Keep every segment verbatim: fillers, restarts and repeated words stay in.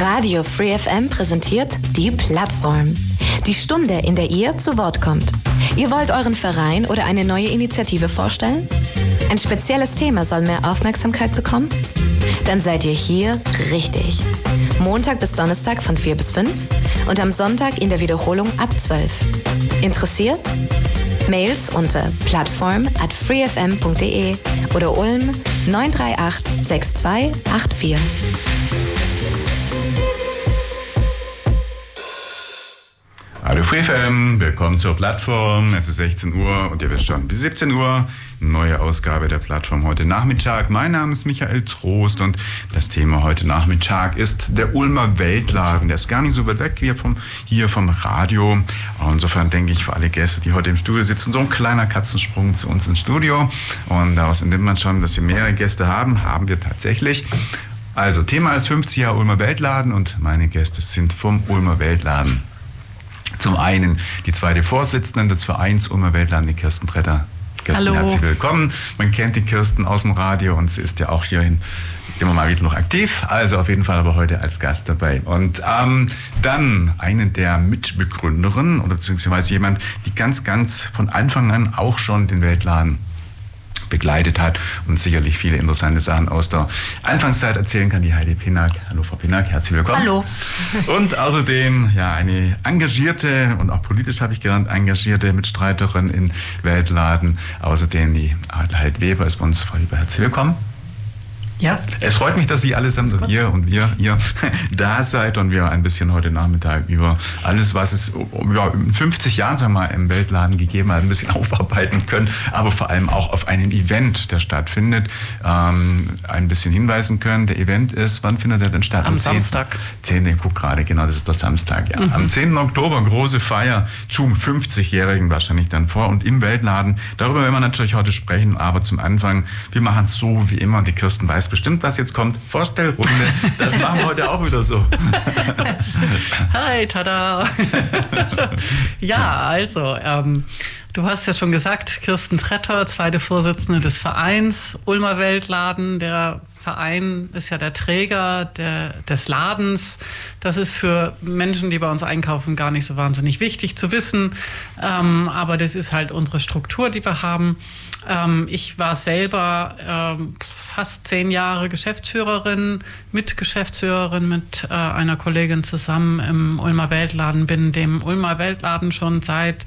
Radio Free F M präsentiert die Plattform. Die Stunde, in der ihr zu Wort kommt. Ihr wollt euren Verein oder eine neue Initiative vorstellen? Ein spezielles Thema soll mehr Aufmerksamkeit bekommen? Dann seid ihr hier richtig. Montag bis Donnerstag von vier bis fünf und am Sonntag in der Wiederholung ab zwölf. Interessiert? Mails unter plattform at freefm punkt de oder Ulm neun drei acht sechs zwei acht vier. Hallo Free F M, willkommen zur Plattform. Es ist sechzehn Uhr und ihr wisst schon, bis siebzehn Uhr, neue Ausgabe der Plattform heute Nachmittag. Mein Name ist Michael Trost und das Thema heute Nachmittag ist der Ulmer Weltladen. Der ist gar nicht so weit weg hier vom, hier vom Radio. Insofern denke ich, für alle Gäste, die heute im Studio sitzen, so ein kleiner Katzensprung zu uns ins Studio. Und daraus entnimmt man schon, dass wir mehrere Gäste haben, haben wir tatsächlich. Also Thema ist fünfzig Jahre Ulmer Weltladen und meine Gäste sind vom Ulmer Weltladen. Zum einen die zweite Vorsitzende des Vereins Ulmer Weltladen, die Kirsten Tretter. Kirsten, Hallo. Herzlich willkommen. Man kennt die Kirsten aus dem Radio und sie ist ja auch hierhin immer mal wieder noch aktiv. Also auf jeden Fall aber heute als Gast dabei. Und ähm, dann eine der Mitbegründerinnen oder beziehungsweise jemand, die ganz, ganz von Anfang an auch schon den Weltladen begleitet hat und sicherlich viele interessante Sachen aus der Anfangszeit erzählen kann, die Heidi Pinnack. Hallo Frau Pinnack, herzlich willkommen. Hallo. Und außerdem ja eine engagierte und auch politisch habe ich gelernt, engagierte Mitstreiterin in Weltladen. Außerdem die Adelheid Weber ist bei uns. Frau Weber, herzlich willkommen. Ja. Es freut mich, dass Sie allesamt und ihr und wir hier da seid und wir ein bisschen heute Nachmittag über alles, was es ja, in fünfzig Jahren sagen wir mal, im Weltladen gegeben hat, ein bisschen aufarbeiten können, aber vor allem auch auf einen Event, der stattfindet, ähm, ein bisschen hinweisen können. Der Event ist, wann findet der denn statt? Am, Am Samstag. zehnten Ich gucke gerade, genau, das ist der Samstag, ja. Mhm. Am zehnten Oktober, große Feier zum fünfzigjährigen wahrscheinlich dann vor und im Weltladen. Darüber werden wir natürlich heute sprechen, aber zum Anfang, wir machen es so wie immer, die Kirsten weiß bestimmt, was jetzt kommt. Vorstellrunde, das machen wir heute auch wieder so. Hi, tada! Ja, also, ähm, du hast ja schon gesagt, Kirsten Tretter, zweite Vorsitzende des Vereins Ulmer Weltladen. Der Verein ist ja der Träger der, des Ladens. Das ist für Menschen, die bei uns einkaufen, gar nicht so wahnsinnig wichtig zu wissen. Ähm, aber das ist halt unsere Struktur, die wir haben. Ähm, ich war selber ähm, fast zehn Jahre Geschäftsführerin, Mitgeschäftsführerin mit äh, einer Kollegin zusammen im Ulmer Weltladen, bin dem Ulmer Weltladen schon seit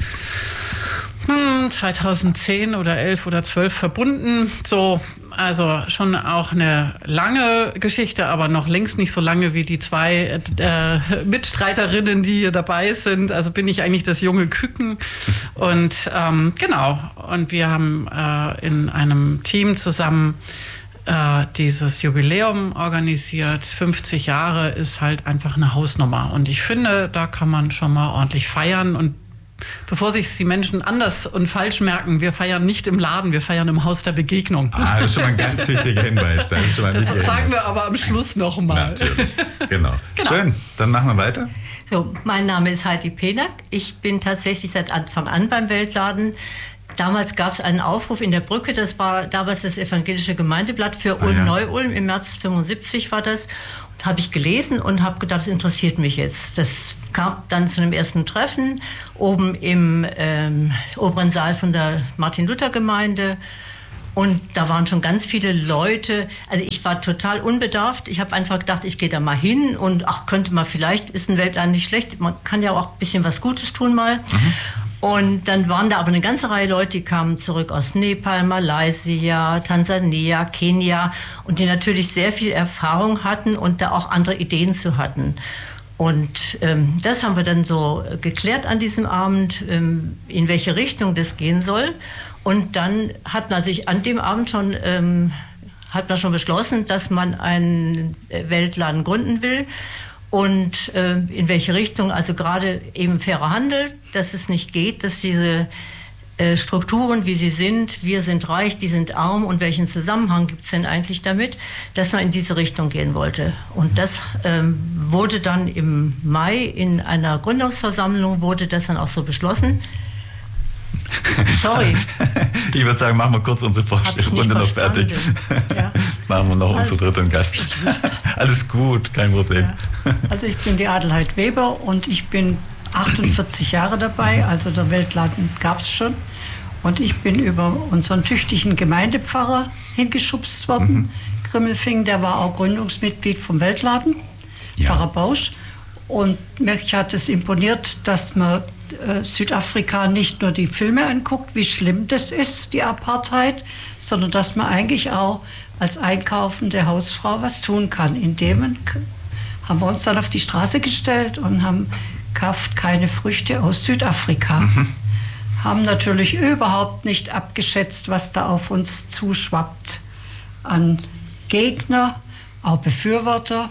hm, zweitausendzehn oder elf oder zwölf verbunden. So, also schon auch eine lange Geschichte, aber noch längst nicht so lange wie die zwei äh, Mitstreiterinnen, die hier dabei sind. Also bin ich eigentlich das junge Küken. Und ähm, genau, und wir haben äh, in einem Team zusammen äh, dieses Jubiläum organisiert. fünfzig Jahre ist halt einfach eine Hausnummer. Und ich finde, da kann man schon mal ordentlich feiern. Und bevor sich die Menschen anders und falsch merken, wir feiern nicht im Laden, wir feiern im Haus der Begegnung. Ah, das ist schon mal ein ganz wichtiger Hinweis. Das, ist schon mal das sagen Hinweis. wir aber am Schluss noch mal. Natürlich, genau. Genau. Schön, dann machen wir weiter. So, mein Name ist Heidi Pinnack. Ich bin tatsächlich seit Anfang an beim Weltladen. Damals gab es einen Aufruf in der Brücke, das war damals das evangelische Gemeindeblatt für Ulm, ah, ja. Neu-Ulm, im März fünfundsiebzig war das. Habe ich gelesen und habe gedacht, das interessiert mich jetzt. Das kam dann zu einem ersten Treffen oben im ähm, oberen Saal von der Martin-Luther-Gemeinde. Und da waren schon ganz viele Leute. Also ich war total unbedarft. Ich habe einfach gedacht, ich gehe da mal hin und ach, könnte man vielleicht, ist ein Weltladen nicht schlecht. Man kann ja auch ein bisschen was Gutes tun mal. Mhm. Und dann waren da aber eine ganze Reihe Leute, die kamen zurück aus Nepal, Malaysia, Tansania, Kenia und die natürlich sehr viel Erfahrung hatten und da auch andere Ideen zu hatten. Und ähm, das haben wir dann so geklärt an diesem Abend, ähm, in welche Richtung das gehen soll. Und dann hat man sich an dem Abend schon, ähm, hat man schon beschlossen, dass man einen Weltladen gründen will. Und äh, in welche Richtung, also gerade eben fairer Handel, dass es nicht geht, dass diese äh, Strukturen, wie sie sind, wir sind reich, die sind arm und welchen Zusammenhang gibt es denn eigentlich damit, dass man in diese Richtung gehen wollte. Und das ähm, wurde dann im Mai in einer Gründungsversammlung, wurde das dann auch so beschlossen. Sorry. Ich würde sagen, machen wir kurz unsere Vorstellrunde noch fertig. Ja. Machen wir noch also, unseren dritten Gast. Alles gut, kein Problem. Also ich bin die Adelheid Weber und ich bin achtundvierzig Jahre dabei, also der Weltladen gab es schon. Und ich bin über unseren tüchtigen Gemeindepfarrer hingeschubst worden, mhm. Grimmelfing, der war auch Gründungsmitglied vom Weltladen, ja. Pfarrer Bausch. Und mich hat es imponiert, dass man äh, Südafrika nicht nur die Filme anguckt, wie schlimm das ist, die Apartheid, sondern dass man eigentlich auch als einkaufende Hausfrau was tun kann. Indem man, haben wir uns dann auf die Straße gestellt und haben kauft keine Früchte aus Südafrika. Mhm. Haben natürlich überhaupt nicht abgeschätzt, was da auf uns zuschwappt an Gegner, auch Befürworter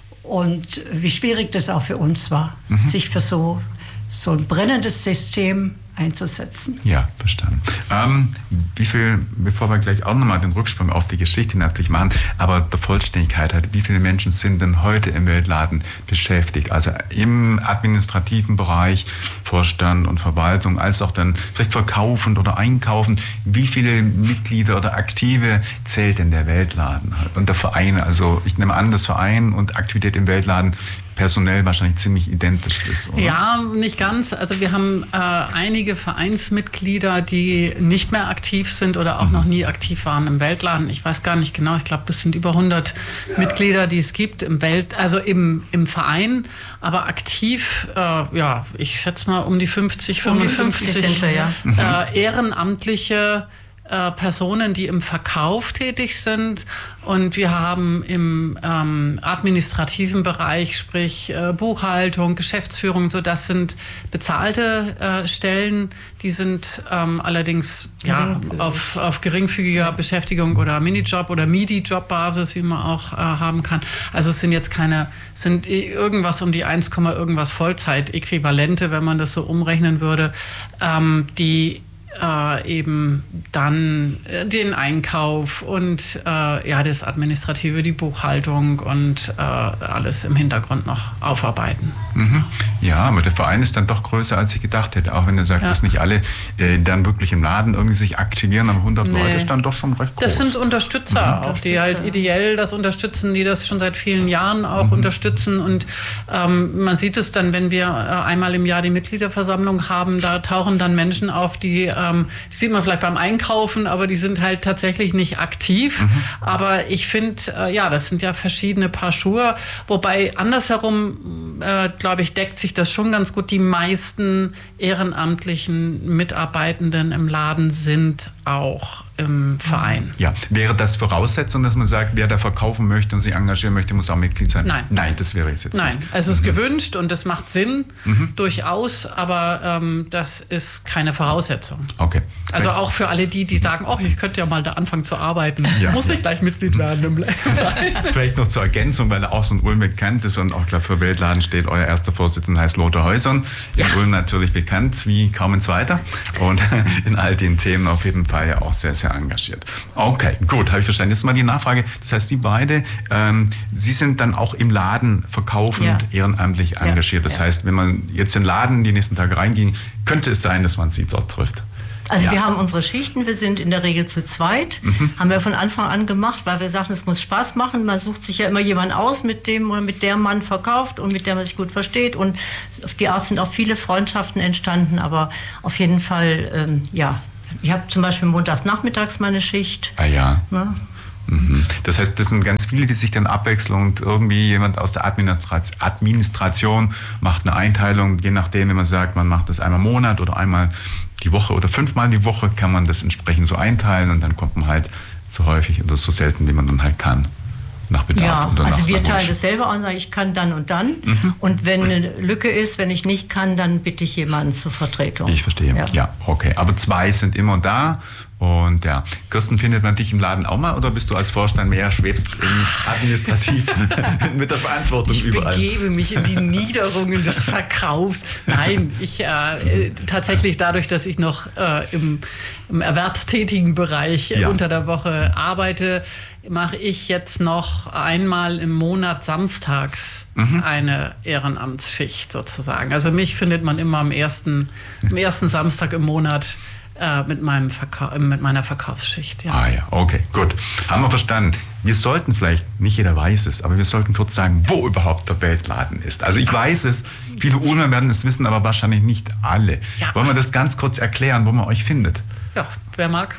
und wie schwierig das auch für uns war, mhm. sich für so, so ein brennendes System einzusetzen. Ja, verstanden. Ähm, wie viel, bevor wir gleich auch nochmal den Rücksprung auf die Geschichte natürlich machen, aber der Vollständigkeit halt, wie viele Menschen sind denn heute im Weltladen beschäftigt? Also im administrativen Bereich, Vorstand und Verwaltung, als auch dann vielleicht verkaufend oder einkaufen. Wie viele Mitglieder oder Aktive zählt denn der Weltladen halt? Und der Verein, also ich nehme an, das Verein und Aktivität im Weltladen personell wahrscheinlich ziemlich identisch ist, oder? Ja, nicht ganz. Also wir haben äh, einige Vereinsmitglieder, die nicht mehr aktiv sind oder auch mhm. noch nie aktiv waren im Weltladen. Ich weiß gar nicht genau, ich glaube, das sind über hundert ja. Mitglieder, die es gibt im Welt, also im, im Verein. Aber aktiv, äh, ja, ich schätze mal um die fünfzig, fünfundfünfzig sind wir, ja. mhm. äh, ehrenamtliche Personen, die im Verkauf tätig sind, und wir haben im ähm, administrativen Bereich, sprich äh, Buchhaltung, Geschäftsführung, so das sind bezahlte äh, Stellen, die sind ähm, allerdings ja, auf, auf geringfügiger Beschäftigung oder Minijob oder Midi-Job-Basis, wie man auch äh, haben kann. Also es sind jetzt keine, sind irgendwas um die eins, irgendwas Vollzeit-Äquivalente, wenn man das so umrechnen würde, ähm, die Äh, eben dann äh, den Einkauf und äh, ja, das Administrative, die Buchhaltung und äh, alles im Hintergrund noch aufarbeiten. Mhm. Ja, aber der Verein ist dann doch größer, als ich gedacht hätte. Auch wenn du sagst, ja. dass nicht alle äh, dann wirklich im Laden irgendwie sich aktivieren, aber hundert nee. Leute ist dann doch schon recht groß. Das sind Unterstützer, mhm. auch die halt ideell das unterstützen, die das schon seit vielen Jahren auch mhm. unterstützen. Und ähm, man sieht es dann, wenn wir äh, einmal im Jahr die Mitgliederversammlung haben, da tauchen dann Menschen auf, die Die sieht man vielleicht beim Einkaufen, aber die sind halt tatsächlich nicht aktiv. Mhm. Aber ich finde, äh, ja, das sind ja verschiedene Paar Schuhe. Wobei andersherum, äh, glaube ich, deckt sich das schon ganz gut. Die meisten ehrenamtlichen Mitarbeitenden im Laden sind auch im Verein. Ja, wäre das Voraussetzung, dass man sagt, wer da verkaufen möchte und sich engagieren möchte, muss auch Mitglied sein? Nein. Nein, das wäre es jetzt Nein. nicht. Also es ist mhm. gewünscht und es macht Sinn, mhm. durchaus, aber ähm, das ist keine Voraussetzung. Okay. Also auch für alle die, die sagen, oh, ich könnte ja mal da anfangen zu arbeiten, ja. muss ich gleich Mitglied werden im Verein. Vielleicht noch zur Ergänzung, weil er auch so ein Ulm bekannt ist und auch klar für Weltladen steht, euer erster Vorsitzender heißt Lothar Häusern. Ja. In Ulm natürlich bekannt wie kaum ein zweiter und in all den Themen auf jeden Fall ja auch sehr, sehr engagiert. Okay, gut, habe ich verstanden. Jetzt mal die Nachfrage. Das heißt, Sie beide, ähm, Sie sind dann auch im Laden verkaufend ja. ehrenamtlich engagiert. Das ja. heißt, wenn man jetzt in den Laden die nächsten Tage reinging, könnte es sein, dass man Sie dort trifft. Also ja. wir haben unsere Schichten, wir sind in der Regel zu zweit, mhm. haben wir von Anfang an gemacht, weil wir sagten, es muss Spaß machen. Man sucht sich ja immer jemanden aus, mit dem oder mit der man verkauft und mit der man sich gut versteht. Und auf die Art sind auch viele Freundschaften entstanden, aber auf jeden Fall, ähm, ja. Ich habe zum Beispiel montags nachmittags meine Schicht. Ah ja. Ne? Mhm. Das heißt, das sind ganz viele, die sich dann abwechseln und irgendwie jemand aus der Administration macht eine Einteilung, je nachdem, wenn man sagt, man macht das einmal im Monat oder einmal die Woche oder fünfmal die Woche, kann man das entsprechend so einteilen und dann kommt man halt so häufig oder so selten, wie man dann halt kann. Nach Bedarf. Ja, oder also nach wir teilen das selber an, sagen, ich kann dann und dann. Mhm. Und wenn eine Lücke ist, wenn ich nicht kann, dann bitte ich jemanden zur Vertretung. Ich verstehe. Ja, ja okay. Aber zwei sind immer da. Und ja, Kirsten, findet man dich im Laden auch mal oder bist du als Vorstand mehr, schwebst im administrativ mit der Verantwortung ich überall? Ich begebe mich in die Niederungen des Verkaufs. Nein, ich äh, tatsächlich dadurch, dass ich noch äh, im, im erwerbstätigen Bereich ja. unter der Woche arbeite, mache ich jetzt noch einmal im Monat samstags mhm. eine Ehrenamtsschicht sozusagen. Also mich findet man immer am ersten, am ersten Samstag im Monat äh, mit, meinem Verkau- mit meiner Verkaufsschicht. Ja. Ah ja, okay, gut. Haben wir verstanden. Wir sollten vielleicht, nicht jeder weiß es, aber wir sollten kurz sagen, wo überhaupt der Weltladen ist. Also ich weiß es, viele Ulmer werden es wissen, aber wahrscheinlich nicht alle. Ja. Wollen wir das ganz kurz erklären, wo man euch findet? Ja, wer mag?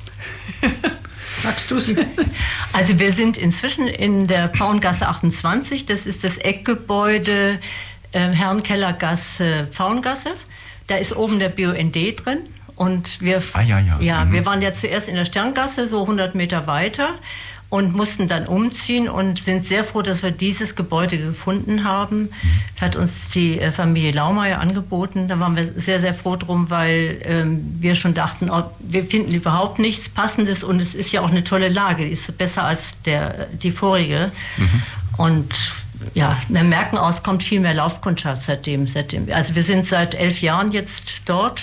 Sagst du es? Also wir sind inzwischen in der Pfauengasse achtundzwanzig. Das ist das Eckgebäude äh, Herrenkellergasse Pfauengasse. Da ist oben der B U N D drin. Und wir, ah, ja, ja. Ja, mhm. wir waren ja zuerst in der Sterngasse, so hundert Meter weiter, und mussten dann umziehen und sind sehr froh, dass wir dieses Gebäude gefunden haben. Mhm. Hat uns die Familie Laumeier angeboten. Da waren wir sehr, sehr froh drum, weil ähm, wir schon dachten, oh, wir finden überhaupt nichts Passendes, und es ist ja auch eine tolle Lage. Die ist besser als der, die vorige. Mhm. Und ja, wir merken auch, es kommt viel mehr Laufkundschaft seitdem, seitdem. Also wir sind seit elf Jahren jetzt dort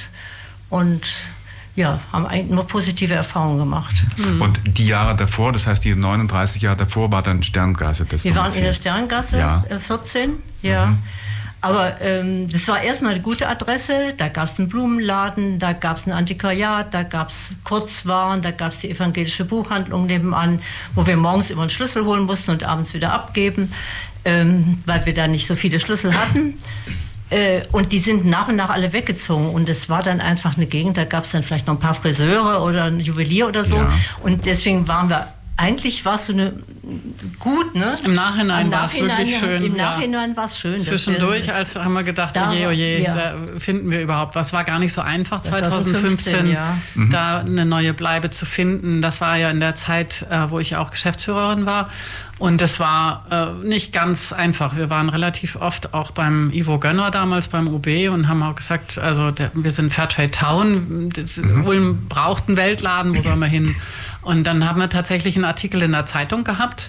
und ja, haben eigentlich nur positive Erfahrungen gemacht. Mhm. Und die Jahre davor, das heißt die neununddreißig Jahre davor, war dann Sterngasse das Wir waren Ziel. in der Sterngasse, ja. äh, vierzehn, ja. Mhm. Aber ähm, das war erstmal eine gute Adresse. Da gab es einen Blumenladen, da gab es ein Antiquariat, da gab es Kurzwaren, da gab es die evangelische Buchhandlung nebenan, wo wir morgens immer einen Schlüssel holen mussten und abends wieder abgeben, ähm, weil wir da nicht so viele Schlüssel hatten. Äh, und die sind nach und nach alle weggezogen. Und es war dann einfach eine Gegend, da gab es dann vielleicht noch ein paar Friseure oder ein Juwelier oder so. Ja. Und deswegen waren wir, eigentlich war es so eine, gut, ne? Im Nachhinein Im war es Nachhinein, wirklich schön. Im ja. Nachhinein war es schön. Zwischendurch, wir, als haben wir gedacht, da, oje, oje, ja. da finden wir überhaupt was. War gar nicht so einfach, zwanzig fünfzehn, zweitausendfünfzehn, ja. mhm. da eine neue Bleibe zu finden. Das war ja in der Zeit, äh, wo ich auch Geschäftsführerin war. Und das war äh, nicht ganz einfach. Wir waren relativ oft auch beim Ivo Gönner damals, beim U B, und haben auch gesagt, also der, wir sind Fairtrade Town, das, mhm. Ulm braucht einen Weltladen, wo sollen wir hin? Und dann haben wir tatsächlich einen Artikel in der Zeitung gehabt,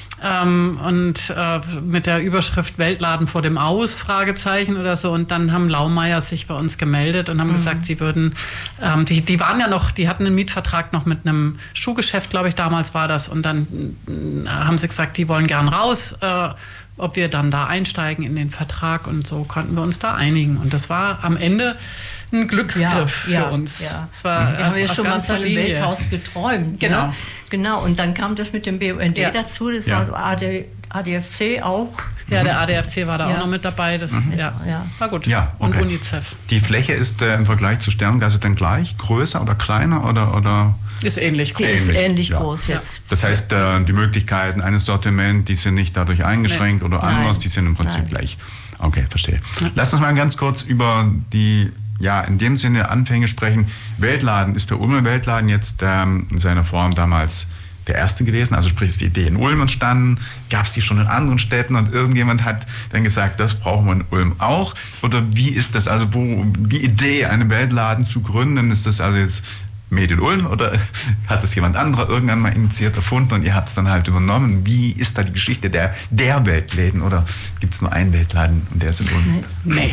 ähm, und äh, mit der Überschrift Weltladen vor dem Aus, Fragezeichen oder so. Und dann haben Laumeier sich bei uns gemeldet und haben mhm. gesagt, sie würden, ähm, die, die waren ja noch, die hatten einen Mietvertrag noch mit einem Schuhgeschäft, glaube ich, damals war das. Und dann äh, haben sie gesagt, die wollen gern raus, äh, ob wir dann da einsteigen in den Vertrag. Und so konnten wir uns da einigen. Und das war am Ende ein Glücksgriff ja, für ja, uns. Ja. Es war wir haben ja schon mal von dem Linie. Welthaus geträumt. Genau. Ne? Genau, und dann kam das mit dem B U N D ja. dazu, das ja. war A D, A D F C auch. Ja, der A D F C war da ja. auch noch mit dabei. Das mhm. ja. Ja. war gut. Ja, okay. Und UNICEF. Die Fläche ist äh, im Vergleich zur Sterngasse dann gleich, größer oder kleiner oder... oder? Ist ähnlich Die groß. ist Ähnlich, ähnlich ja. groß jetzt. Das heißt, äh, die Möglichkeiten eines Sortiments, die sind nicht dadurch eingeschränkt nee. oder anders, Nein. die sind im Prinzip Nein. gleich. Okay, verstehe. Ja. Lass uns mal ganz kurz über die, ja, in dem Sinne Anfänge sprechen. Weltladen, ist der Ulmer Weltladen jetzt ähm, in seiner Form damals der erste gewesen? Also sprich, ist die Idee in Ulm entstanden? Gab es die schon in anderen Städten und irgendjemand hat dann gesagt, das brauchen wir in Ulm auch? Oder wie ist das? Also wo die Idee, einen Weltladen zu gründen, ist das also jetzt Made in Ulm oder hat das jemand anderer irgendwann mal initiiert, erfunden und ihr habt es dann halt übernommen? Wie ist da die Geschichte der, der Weltläden oder gibt es nur einen Weltladen und der ist in Ulm? Nee.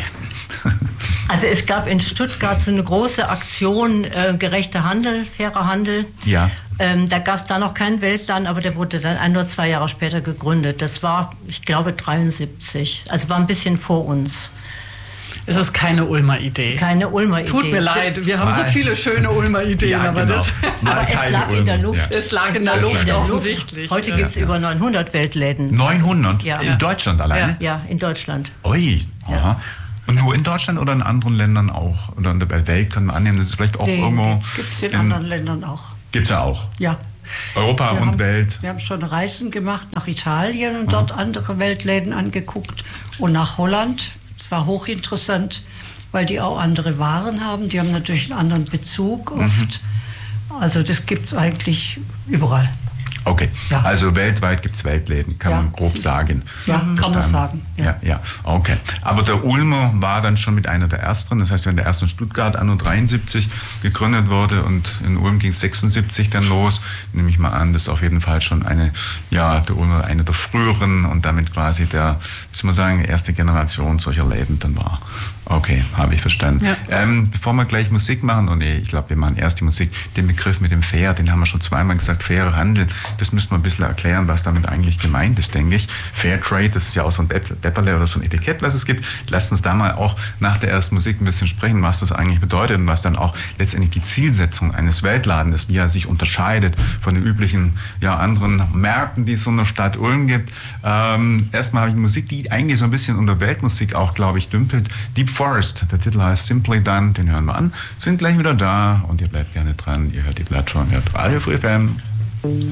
Also es gab in Stuttgart so eine große Aktion, äh, gerechter Handel, fairer Handel. Ja. Ähm, da gab es da noch keinen Weltladen, aber der wurde dann ein oder zwei Jahre später gegründet. Das war, ich glaube, dreiundsiebzig. Also war ein bisschen vor uns. Es ist keine Ulmer Idee. Keine Ulmer Idee. Tut mir leid, wir haben Mal. so viele schöne Ulmer Ideen, Ja, aber, genau. das, Mal aber es keine lag in der Ulmer. Luft. Ja. es lag Es in der lag Luft in der Luft. offensichtlich. Heute Ja. gibt es Ja. über neunhundert Weltläden. neunhundert? Ja. In Deutschland alleine? Ja, in Deutschland. Ui, aha. Und nur in Deutschland oder in anderen Ländern auch? Oder in der Welt kann man annehmen, das ist vielleicht auch Den irgendwo... gibt es in, anderen Ländern auch. Gibt es ja auch. Ja. Europa Wir und haben, Welt. Wir haben schon Reisen gemacht nach Italien und dort andere Weltläden angeguckt und nach Holland. Das war hochinteressant, weil die auch andere Waren haben. Die haben natürlich einen anderen Bezug oft. Mhm. Also das gibt es eigentlich überall. Okay, Ja. also weltweit gibt es Weltläden, kann Ja. man grob sagen. Ja, kann man Verstanden. sagen. Ja. Ja. ja, okay. Aber der Ulmer war dann schon mit einer der ersten, das heißt, wenn der erste in Stuttgart anno dreiundsiebzig gegründet wurde und in Ulm ging es sechsundsiebzig dann los, nehme ich mal an, das ist auf jeden Fall schon eine, ja, der Ulmer eine der früheren und damit quasi der, wie soll man sagen, erste Generation solcher Läden dann war. Okay, habe ich verstanden. Ja. Ähm, bevor wir gleich Musik machen, oh nee, ich glaube, wir machen erst die Musik, den Begriff mit dem Fair, den haben wir schon zweimal gesagt, fairer Handel. das müssen wir ein bisschen erklären, was damit eigentlich gemeint ist, denke ich. Fairtrade, das ist ja auch so ein Depperle oder so ein Etikett, was es gibt. Lasst uns da mal auch nach der ersten Musik ein bisschen sprechen, was das eigentlich bedeutet und was dann auch letztendlich die Zielsetzung eines Weltladens ist, wie er sich unterscheidet von den üblichen, ja, anderen Märkten, die es so in der Stadt Ulm gibt. Ähm, erstmal habe ich Musik, die eigentlich so ein bisschen unter Weltmusik auch, glaube ich, dümpelt. Deep Forest, der Titel heißt Simply Done, den hören wir an. Sind gleich wieder da und ihr bleibt gerne dran. Ihr hört die Plattform, hört Radio Free F M.